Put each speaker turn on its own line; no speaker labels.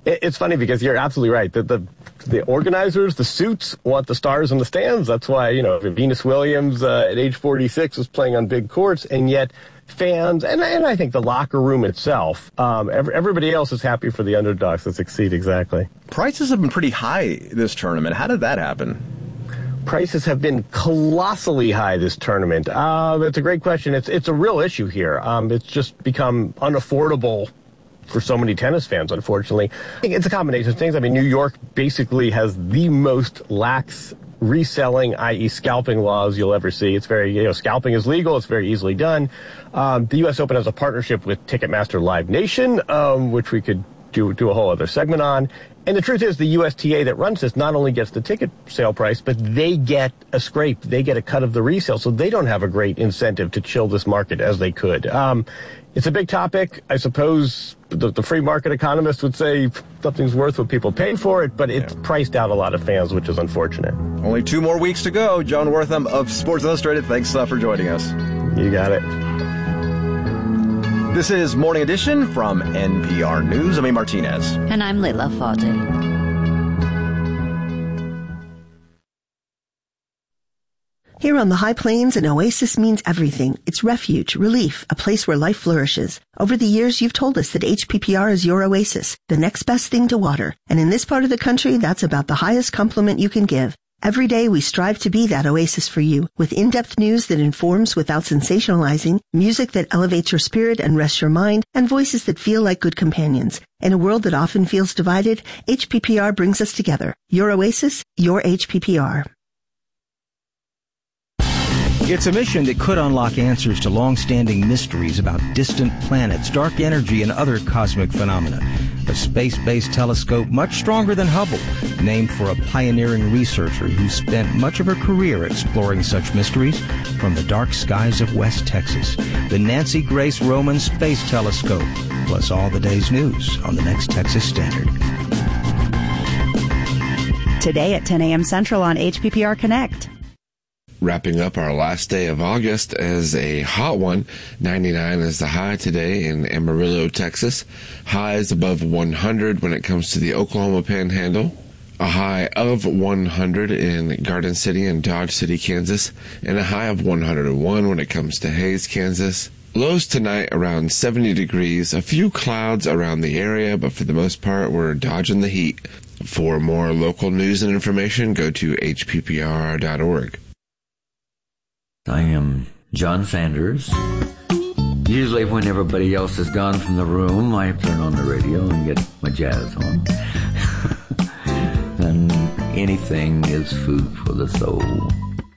It's funny because you're absolutely right. The organizers, the suits, want the stars in the stands. That's why, Venus Williams at age 46 was playing on big courts, and yet fans, and I think the locker room itself, everybody else is happy for the underdogs to succeed, exactly.
Prices have been pretty high this tournament. How did that happen?
Prices have been colossally high this tournament. It's a great question. It's a real issue here. It's just become unaffordable for so many tennis fans, unfortunately. I think it's a combination of things. I mean, New York basically has the most lax reselling, i.e. scalping laws you'll ever see. It's very, scalping is legal. It's very easily done. The U.S. Open has a partnership with Ticketmaster Live Nation, which we could do a whole other segment on. And the truth is the USTA that runs this not only gets the ticket sale price, but they get a scrape. They get a cut of the resale, so they don't have a great incentive to chill this market as they could. It's a big topic. I suppose the free market economists would say something's worth what people pay for it, but it's priced out a lot of fans, which is unfortunate.
Only 2 more weeks to go. John Wortham of Sports Illustrated, thanks for joining us.
You got it.
This is Morning Edition from NPR News. I'm A. Martinez.
And I'm Leila Fadel.
Here on the High Plains, an oasis means everything. It's refuge, relief, a place where life flourishes. Over the years, you've told us that HPPR is your oasis, the next best thing to water. And in this part of the country, that's about the highest compliment you can give. Every day, we strive to be that oasis for you, with in-depth news that informs without sensationalizing, music that elevates your spirit and rests your mind, and voices that feel like good companions. In a world that often feels divided, HPPR brings us together. Your oasis, your HPPR.
It's a mission that could unlock answers to long-standing mysteries about distant planets, dark energy, and other cosmic phenomena. A space-based telescope much stronger than Hubble, named for a pioneering researcher who spent much of her career exploring such mysteries from the dark skies of West Texas. The Nancy Grace Roman Space Telescope, plus all the day's news on the next Texas Standard.
Today at 10 a.m. Central on HPPR Connect.
Wrapping up our last day of August as a hot one. 99 is the high today in Amarillo, Texas. Highs above 100 when it comes to the Oklahoma Panhandle. A high of 100 in Garden City and Dodge City, Kansas. And a high of 101 when it comes to Hays, Kansas. Lows tonight around 70 degrees. A few clouds around the area, but for the most part, we're dodging the heat. For more local news and information, go to hppr.org.
I am John Sanders. Usually when everybody else has gone from the room, I turn on the radio and get my jazz on. And anything is food for the soul.